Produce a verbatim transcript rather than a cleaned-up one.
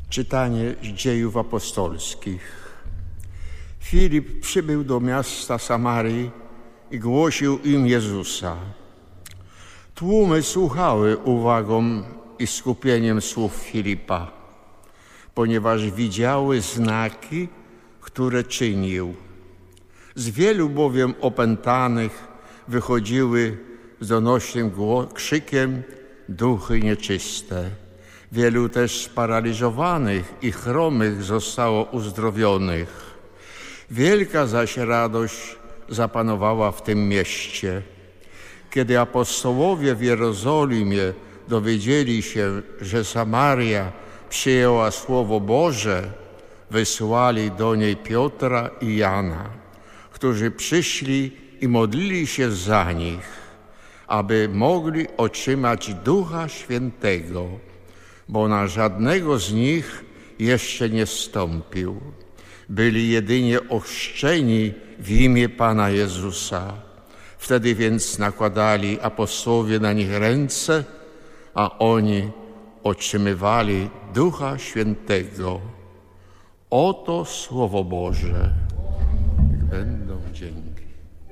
Czytanie z Dziejów Apostolskich. Filip przybył do miasta Samarii i głosił im Jezusa. Tłumy słuchały uwagą i skupieniem słów Filipa, ponieważ widziały znaki, które czynił. Z wielu bowiem opętanych wychodziły z donośnym krzykiem duchy nieczyste. Wielu też sparaliżowanych i chromych zostało uzdrowionych. Wielka zaś radość zapanowała w tym mieście. Kiedy apostołowie w Jerozolimie dowiedzieli się, że Samaria przyjęła Słowo Boże, wysłali do niej Piotra i Jana, którzy przyszli i modlili się za nich, aby mogli otrzymać Ducha Świętego, bo na żadnego z nich jeszcze nie zstąpił. Byli jedynie ochrzczeni w imię Pana Jezusa. Wtedy więc nakładali apostołowie na nich ręce, a oni otrzymywali Ducha Świętego. Oto Słowo Boże. Niech będą dzięki.